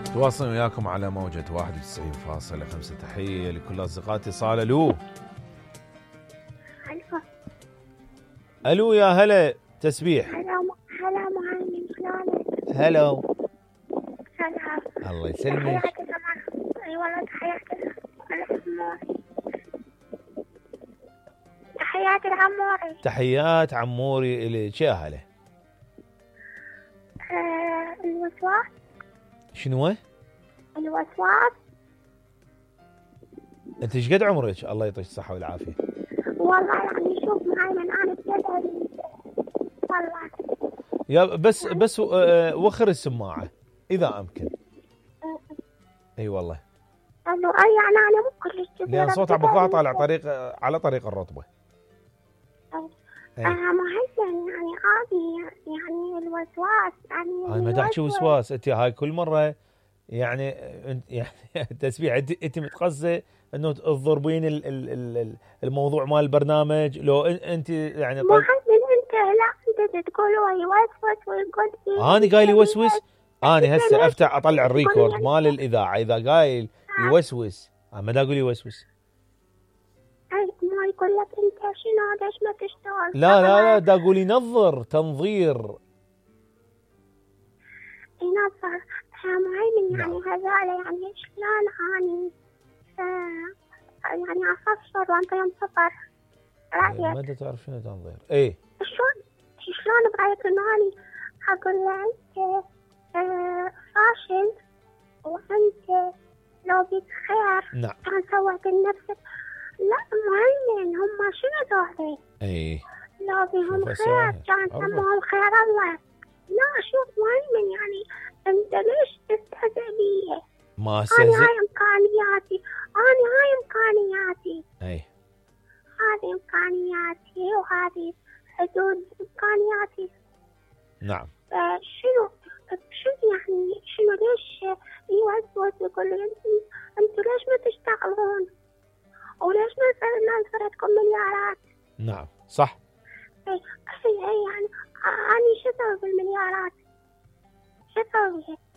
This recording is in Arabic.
تواصل وياكم على موجة 91.5. تحية لكل أصدقائي. اتصال. ألو ألو يا هلا تسبيح. هلا معلم شلونك؟ هلا هلا الله يسلمك. اي والله تحياتي العموري. تحيات عموري إليك يا هلا. الوسواس. شنو؟ الوسواس. انت ايش قد عمرك؟ الله يعطيك الصحة والعافية. والله يعني شوف معي من انا بجد والله يا بس وخر السماعة إذا أمكن. اي والله. انه يعني انا مو كلش كبيرة لأن صوت عبقاء طالع على طريق الرطبة. معلم يعني عادي يعني الوسواس يعني أنا ما داحكي وسواس. أنت هاي كل مرة يعني تسبيح أنت متقصدة إنه تضربين الموضوع مال البرنامج لو أنت يعني معلم أنت لا أنت تقول يوسوس ويقول أنا قايل يوسوس. أنا هسه أفتح أطلع الريكورد مال الإذاعة إذا قايل يوسوس ما دا أقول يوسوس. ما يقول لك أنت شنو ليش ما تشتغل؟ لا دا أقول ينظر تنظير. ينظر معلم يعني هذا يعني شلون أني يعني أفسر وأنت ينتظر رأيك. ما دا تعرف شنو تنظير. إيه شلون برأيك إنه أنا أقول لك فاشل وأنت لو بيك خير نعم كان سويت لنفسك. لا معلم هم شنو ذولي؟ ايه لو بيهم خير كان سموهم خير الله. لا شوف معلم يعني انت ليش تستهزئ بي؟ ما استهزئ. انا هاي امكانياتي اي هذه امكانياتي وهذه حدود امكانياتي. نعم. شنو يعني شنو ليش يوسوس يقول لي انتوا ليش ما تشتغلون وليش ما نفردكم مليارات؟ نعم صح. اي يعني اني شو اسوي بالمليارات؟ شو اسوي؟